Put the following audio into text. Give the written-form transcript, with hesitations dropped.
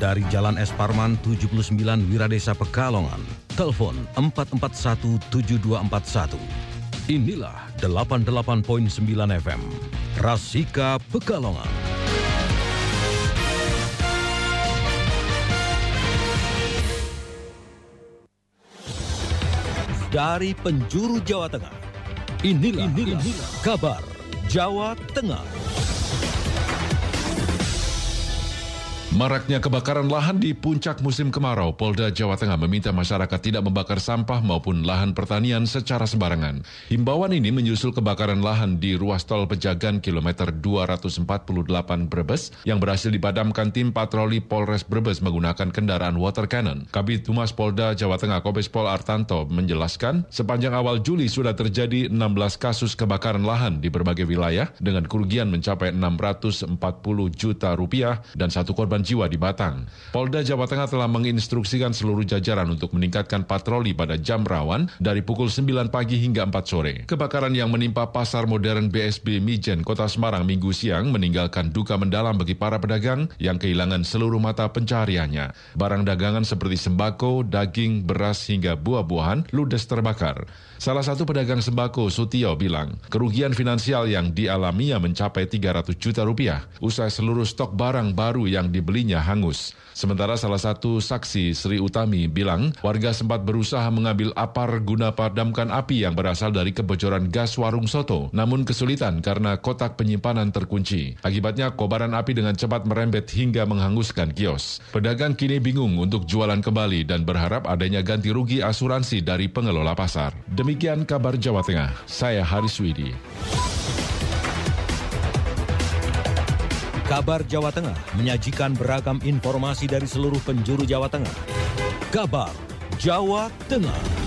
dari Jalan Es Parman 79 Wiradesa Pekalongan. Telepon 4417241. Inilah 88.9 FM Rasika Pekalongan. Dari penjuru Jawa Tengah, inilah kabar Jawa Tengah. Maraknya kebakaran lahan di puncak musim kemarau, Polda Jawa Tengah meminta masyarakat tidak membakar sampah maupun lahan pertanian secara sembarangan. Himbauan ini menyusul kebakaran lahan di ruas tol Pejagan kilometer 248 Brebes yang berhasil dipadamkan tim patroli Polres Brebes menggunakan kendaraan water cannon. Kabid Humas Polda Jawa Tengah Kombes Pol Artanto menjelaskan, sepanjang awal Juli sudah terjadi 16 kasus kebakaran lahan di berbagai wilayah dengan kerugian mencapai 640 juta rupiah dan satu korban jiwa di Batang. Polda Jawa Tengah telah menginstruksikan seluruh jajaran untuk meningkatkan patroli pada jam rawan dari pukul 9 pagi hingga 4 sore. Kebakaran yang menimpa pasar modern BSB Mijen, Kota Semarang Minggu siang meninggalkan duka mendalam bagi para pedagang yang kehilangan seluruh mata pencahariannya. Barang dagangan seperti sembako, daging, beras hingga buah-buahan ludes terbakar. Salah satu pedagang sembako, Sutio, bilang kerugian finansial yang dialaminya mencapai 300 juta rupiah usai seluruh stok barang baru yang dibelinya hangus. Sementara salah satu saksi, Sri Utami, bilang warga sempat berusaha mengambil apar guna padamkan api yang berasal dari kebocoran gas warung soto, namun kesulitan karena kotak penyimpanan terkunci. Akibatnya kobaran api dengan cepat merembet hingga menghanguskan kios. Pedagang kini bingung untuk jualan kembali dan berharap adanya ganti rugi asuransi dari pengelola pasar. Demikian kabar Jawa Tengah, saya Haris Widi. Kabar Jawa Tengah menyajikan beragam informasi dari seluruh penjuru Jawa Tengah. Kabar Jawa Tengah.